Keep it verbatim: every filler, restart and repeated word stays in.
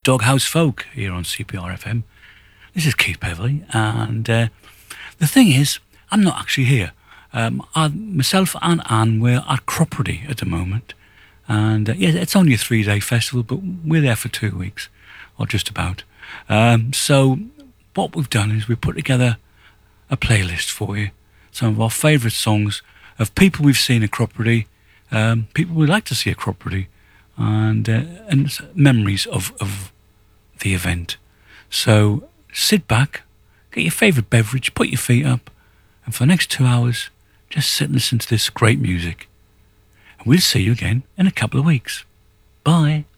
Doghouse Folk here on C P R F M. This is Keith Beverly, and uh, the thing is, I'm not actually here. Um, I, myself and Anne, we're at Cropredy at the moment, and uh, yeah, it's only a three-day festival, but we're there for two weeks, or just about. Um, so what we've done is we've put together a playlist for you, some of our favourite songs of people we've seen at Cropredy, um, people we'd like to see at Cropredy, and uh, and memories of, of the event. So sit back, get your favourite beverage, put your feet up, and for the next two hours, just sit and listen to this great music. And we'll see you again in a couple of weeks. Bye.